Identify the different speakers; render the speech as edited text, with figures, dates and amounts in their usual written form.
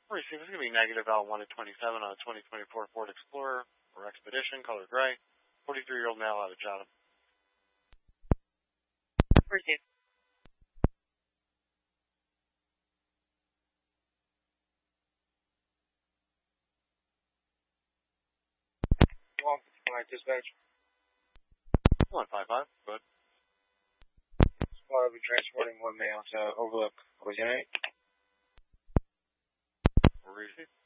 Speaker 1: Receive is going to be negative L1 at 27 on a 2024 Ford Explorer or Expedition, color gray. 43-year-old male out of Chatham.
Speaker 2: Receive.
Speaker 3: Dispatch.
Speaker 1: 155, good.
Speaker 3: Squad will be transporting one male to Overlook, Louisiana.
Speaker 1: Receive.